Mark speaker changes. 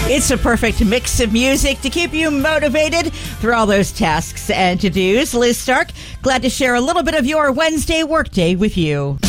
Speaker 1: It's a perfect mix of music to keep you motivated through all those tasks and to-dos. Liz Stark, glad to share a little bit of your Wednesday workday with you.